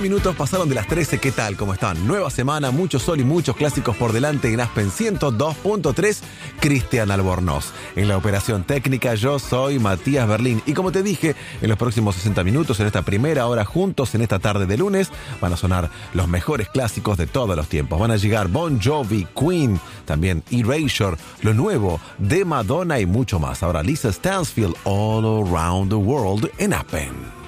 Minutos pasaron de las 13, ¿qué tal? ¿Cómo están? Nueva semana, mucho sol y muchos clásicos por delante en Aspen 102.3, Cristian Albornoz. En la operación técnica yo soy Matías Berlín y como te dije, en los próximos 60 minutos, en esta primera hora juntos, en esta tarde de lunes, van a sonar los mejores clásicos de todos los tiempos. Van a llegar Bon Jovi, Queen, también Erasure, lo nuevo de Madonna y mucho más. Ahora Lisa Stansfield, All Around the World en Aspen.